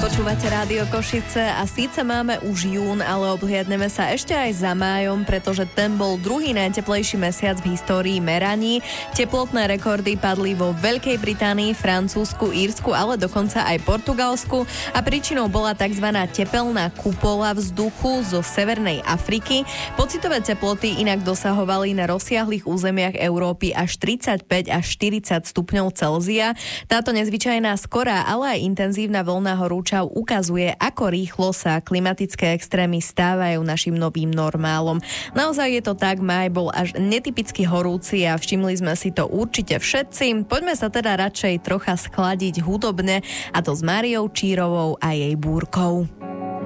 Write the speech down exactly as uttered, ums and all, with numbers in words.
Počúvate Rádio Košice a síce máme už jún, ale obhliadneme sa ešte aj za májom, pretože ten bol druhý najteplejší mesiac v histórii meraní. Teplotné rekordy padli vo Veľkej Británii, Francúzsku, Írsku, ale dokonca aj Portugalsku a príčinou bola tzv. Tepelná kupola vzduchu zo Severnej Afriky. Pocitové teploty inak dosahovali na rozsiahlych územiach Európy až tridsaťpäť až štyridsať stupňov Celzia. Táto nezvyčajná skorá, ale aj intenzívna vlna horúča ukazuje, ako rýchlo sa klimatické extrémy stávajú našim novým normálom. Naozaj je to tak, máj bol až netypicky horúci a všimli sme si to určite všetci. Poďme sa teda radšej trocha schladiť hudobne, a to s Máriou Čírovou a jej búrkou.